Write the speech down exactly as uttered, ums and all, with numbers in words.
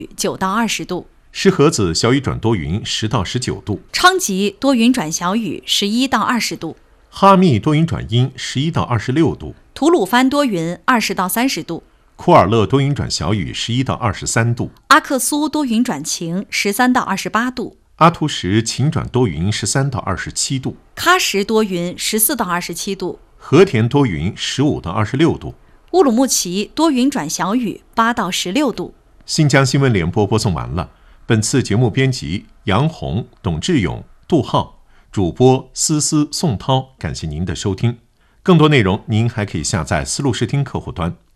九到二十度。 石河子小雨转多云十到十九度。 昌吉多云转小雨十一到二十度。 哈密多云转阴十一到二十六度。 吐鲁番多云二十到三十度。 库尔勒多云转小雨十一到二十三度。 阿克苏多云转晴十三到二十八度。 阿图什晴转多云十三到二十七度。 喀什多云十四到二十七度。 和田多云十五到二十六度。 乌鲁木齐多云转小雨八到十六度。 新疆新闻联播播送完了。本次节目编辑杨红、董志勇、杜浩，主播思思、宋涛，感谢您的收听。更多内容您还可以下载思路视听客户端。